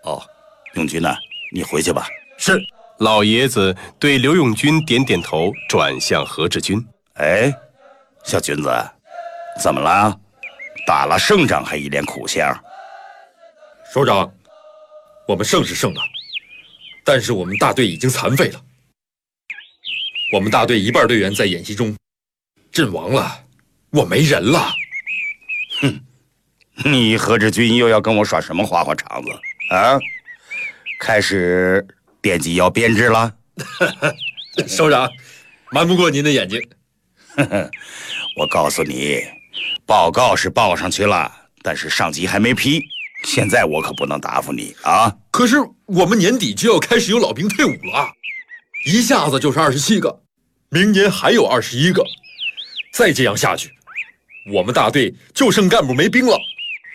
哦，永军呢？你回去吧。 是。 老爷子对刘永军点点头，转向何志军。 哎，小军子，怎么了？打了胜仗还一脸苦相。 首长，我们胜是胜了，但是我们大队已经残废了。我们大队一半队员在演习中阵亡了，我没人了。 哼，你何志军又要跟我耍什么花花肠子啊？开始惦记要编制了？ 首长，瞒不过您的眼睛。 我告诉你，报告是报上去了，但是上级还没批，现在我可不能答复你啊。 可是我们年底就要开始有老兵退伍了，一下子就是27个，明年还有21个，再这样下去，我们大队就剩干部没兵了。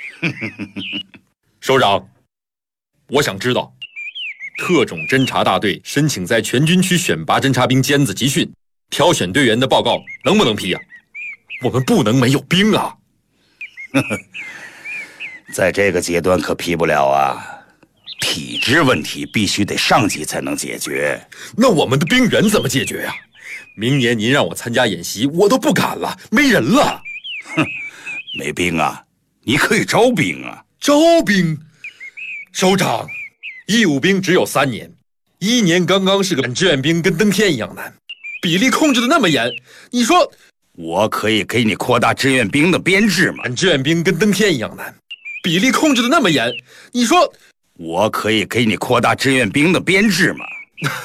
首长，我想知道，特种侦察大队申请在全军区选拔侦察兵尖子集训、挑选队员的报告能不能批啊？我们不能没有兵啊！ 在这个阶段可批不了啊，体制问题必须得上级才能解决。 那我们的兵源怎么解决呀？明年您让我参加演习，我都不敢了，没人了。 哼，没兵啊？你可以招兵啊！ 招兵？首长，义务兵只有3年，1年刚刚是个志愿兵，跟登天一样难，比例控制的那么严，你说我可以给你扩大志愿兵的编制吗？ 志愿兵跟登天一样难，比例控制的那么严，你说我可以给你扩大志愿兵的编制吗？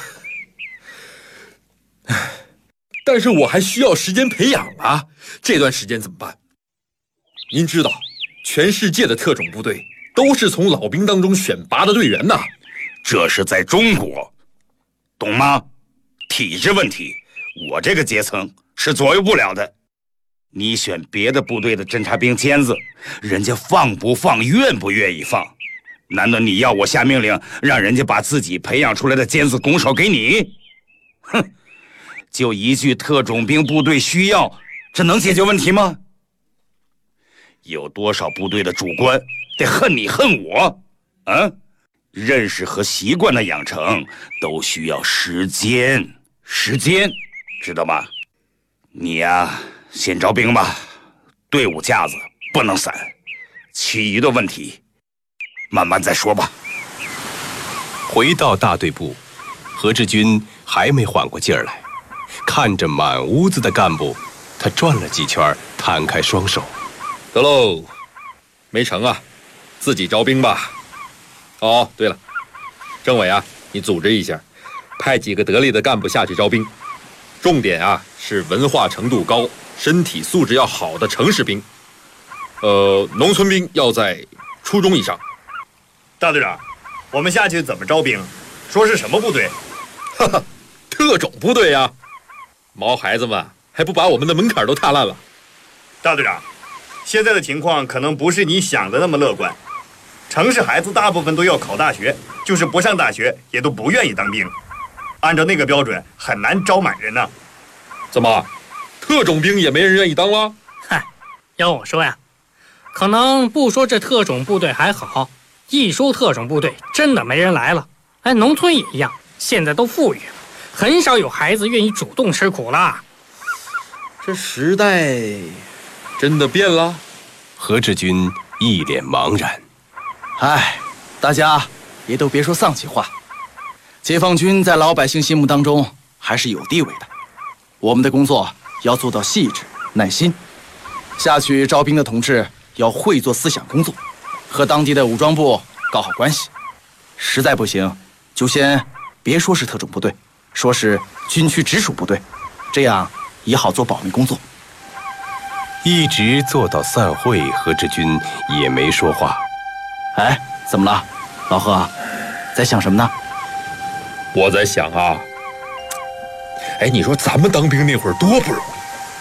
但是我还需要时间培养啊，这段时间怎么办？您知道，全世界的特种部队都是从老兵当中选拔的队员呐。 这是在中国，懂吗？体制问题，我这个阶层是左右不了的。你选别的部队的侦察兵尖子，人家放不放，愿不愿意放？难道你要我下命令，让人家把自己培养出来的尖子拱手给你？哼，就一句特种兵部队需要，这能解决问题吗？有多少部队的主官得恨你恨我？啊？认识和习惯的养成都需要时间，知道吗？你呀，先招兵吧，队伍架子不能散，其余的问题慢慢再说吧。 回到大队部，何志军还没缓过劲儿来，看着满屋子的干部，他转了几圈，摊开双手。 得喽，没成啊，自己招兵吧。哦，对了，政委啊，你组织一下，派几个得力的干部下去招兵，重点啊是文化程度高、身体素质要好的城市兵，农村兵要在初中以上。 大队长，我们下去怎么招兵？说是什么部队？ 哈哈，特种部队呀！毛孩子们还不把我们的门槛都踏烂了。 大队长，现在的情况可能不是你想的那么乐观。城市孩子大部分都要考大学，就是不上大学也都不愿意当兵。按照那个标准，很难招满人呢。 怎么，特种兵也没人愿意当了？ 嗨，要我说呀，可能不说这特种部队还好，一说特种部队，真的没人来了。哎，农村也一样，现在都富裕了，很少有孩子愿意主动吃苦了。 这时代真的变了？ 何志军一脸茫然。 哎，大家也都别说丧气话。解放军在老百姓心目当中还是有地位的。我们的工作要做到细致耐心。下去招兵的同志要会做思想工作，和当地的武装部搞好关系。实在不行，就先别说是特种部队，说是军区直属部队，这样也好做保密工作。 一直做到散会，何志军也没说话。 哎，怎么了，老何？在想什么呢？ 我在想啊，哎，你说咱们当兵那会儿多不容易，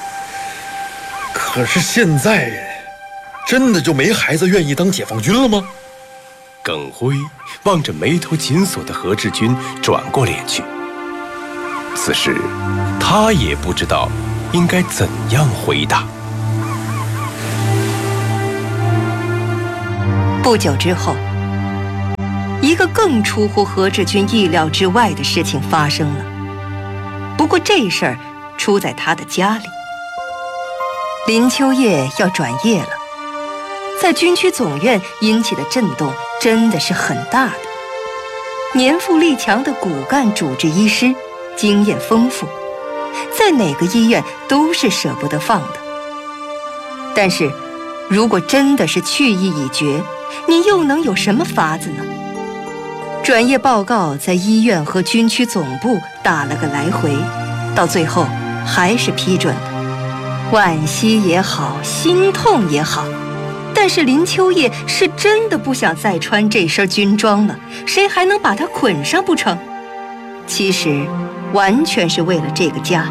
可是现在真的就没孩子愿意当解放军了吗？ 耿辉望着眉头紧锁的何志军，转过脸去。此时，他也不知道应该怎样回答。 不久之后， 一个更出乎何志军意料之外的事情发生了。不过这事儿出在他的家里。林秋叶要转业了，在军区总院引起的震动真的是很大的。年富力强的骨干主治医师，经验丰富，在哪个医院都是舍不得放的。但是，如果真的是去意已决，你又能有什么法子呢？转业报告在医院和军区总部打了个来回，到最后还是批准了。惋惜也好，心痛也好，但是林秋叶是真的不想再穿这身军装了，谁还能把他捆上不成？其实，完全是为了这个家。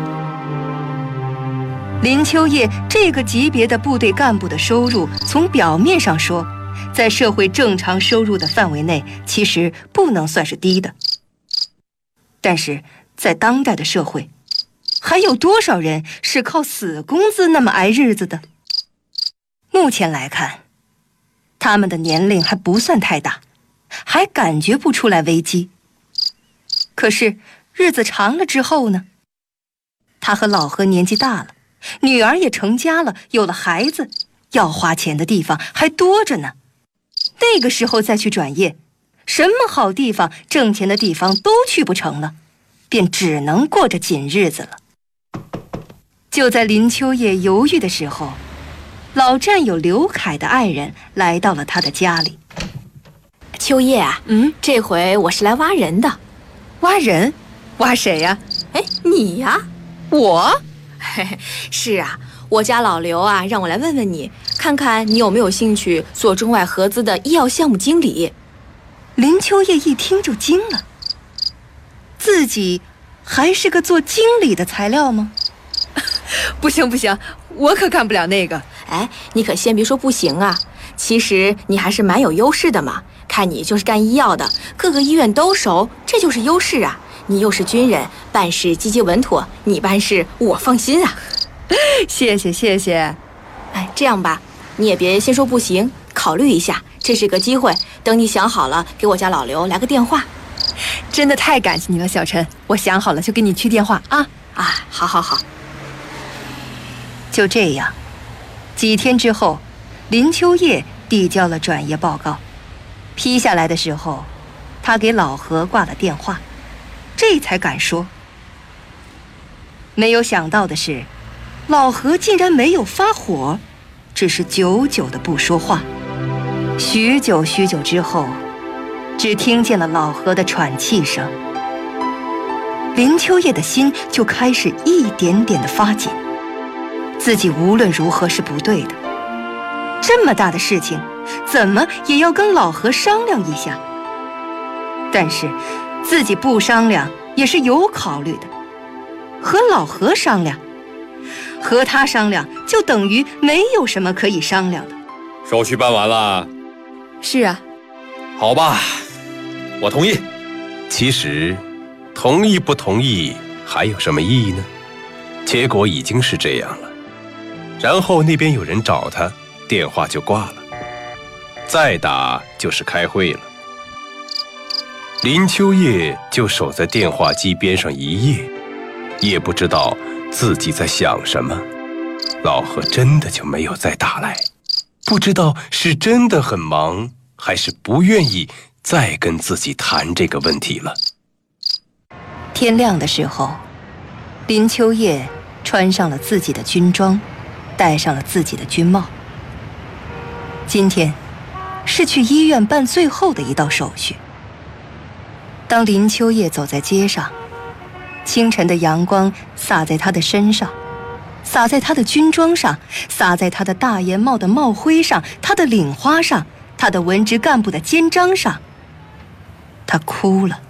林秋叶这个级别的部队干部的收入，从表面上说，在社会正常收入的范围内，其实不能算是低的。但是在当代的社会，还有多少人是靠死工资那么挨日子的？目前来看，他们的年龄还不算太大，还感觉不出来危机。可是日子长了之后呢？他和老何年纪大了，女儿也成家了，有了孩子，要花钱的地方还多着呢。那个时候再去转业，什么好地方、挣钱的地方都去不成了，便只能过着紧日子了。就在林秋叶犹豫的时候，老战友刘凯的爱人来到了他的家里。 秋叶啊，这回我是来挖人的。 挖人？挖谁呀？ 哎，你呀？ 我？ 嘿嘿，是啊，我家老刘啊，让我来问问你，看看你有没有兴趣做中外合资的医药项目经理。 林秋叶一听就惊了，自己还是个做经理的材料吗？ 不行不行，我可干不了那个。 哎，你可先别说不行啊，其实你还是蛮有优势的嘛。看你就是干医药的，各个医院都熟，这就是优势啊。你又是军人，办事积极稳妥，你办事我放心啊。 谢谢谢谢。 哎，这样吧，你也别先说不行，考虑一下，这是个机会。等你想好了，给我家老刘来个电话。 真的太感谢你了，小陈。我想好了就给你去电话啊。 好好好。 就这样，几天之后，林秋叶递交了转业报告。批下来的时候，他给老何挂了电话，这才敢说。没有想到的是，老何竟然没有发火，只是久久的不说话。许久之后，只听见了老何的喘气声。林秋叶的心就开始一点点的发紧，自己无论如何是不对的，这么大的事情，怎么也要跟老何商量一下。但是自己不商量也是有考虑的，和老何商量，和他商量就等于没有什么可以商量的。 手续办完了？ 是啊。 好吧，我同意。 其实同意不同意还有什么意义呢？结果已经是这样了。然后那边有人找他，电话就挂了，再打就是开会了。林秋叶就守在电话机边上一夜，也不知道自己在想什么。老何真的就没有再打来，不知道是真的很忙，还是不愿意再跟自己谈这个问题了。 天亮的时候，林秋叶穿上了自己的军装，戴上了自己的军帽。今天是去医院办最后的一道手续。当林秋叶走在街上，清晨的阳光洒在他的身上，洒在他的军装上，洒在他的大檐帽的帽徽上，他的领花上，他的文职干部的肩章上。他哭了。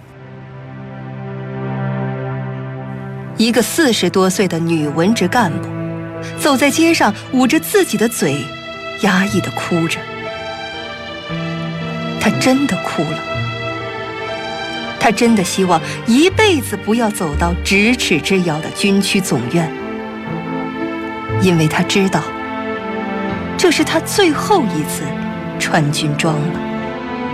一个40多岁的女文职干部走在街上，捂着自己的嘴，压抑地哭着。她真的哭了，她真的希望一辈子不要走到咫尺之遥的军区总院，因为她知道，这是她最后一次穿军装了。